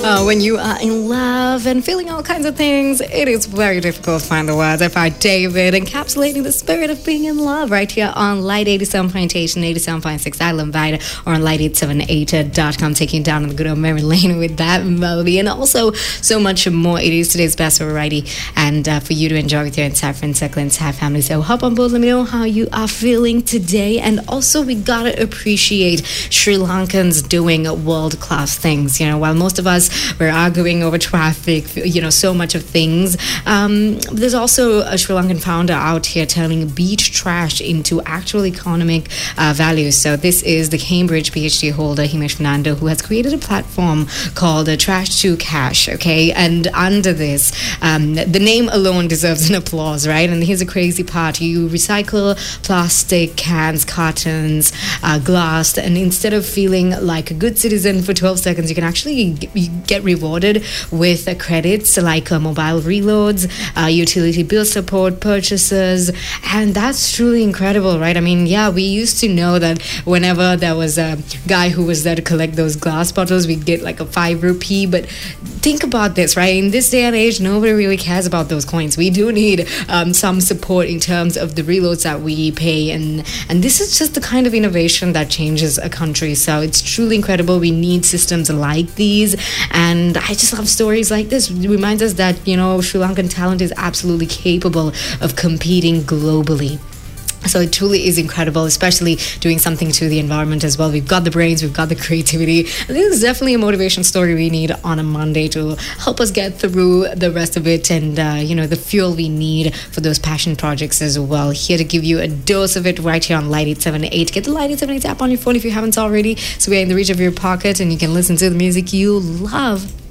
When you are in love and feeling all kinds of things, it is very difficult to find the words. I find David encapsulating the spirit of being in love right here on Light 87.8 and 87.6 Island Vita, or on light878.com, taking you down on the good old memory lane with that melody, and also so much more. It is today's best variety, and for you to enjoy with your entire friend circle, entire family. So hop on board, let me know how you are feeling today. And also, we gotta appreciate Sri Lankans doing world-class things. You know, while most of us we're arguing over traffic, you know, so much of things, there's also a Sri Lankan founder out here turning beach trash into actual economic value. So this is the Cambridge PhD holder Himesh Fernando, who has created a platform called Trash to Cash. Okay, and under this, the name alone deserves an applause, right? And here's the crazy part: you recycle plastic cans, cartons, glass, and instead of feeling like a good citizen for 12 seconds, you can actually get rewarded with credits like mobile reloads, utility bill support, purchases, and that's truly incredible, right? I mean, yeah, we used to know that whenever there was a guy who was there to collect those glass bottles, we'd get like a 5 rupee, but think about this, right? In this day and age, nobody really cares about those coins. We do need some support in terms of the reloads that we pay, and this is just the kind of innovation that changes a country. So it's truly incredible. We need systems like these, and I just love stories like this. It reminds us that, you know, Sri Lankan talent is absolutely capable of competing globally. So it truly is incredible, especially doing something to the environment as well. We've got the brains, we've got the creativity. And this is definitely a motivation story we need on a Monday to help us get through the rest of it, and, you know, the fuel we need for those passion projects as well. Here to give you a dose of it right here on Light 878. Get the Light 878 app on your phone if you haven't already, so we're in the reach of your pocket and you can listen to the music you love.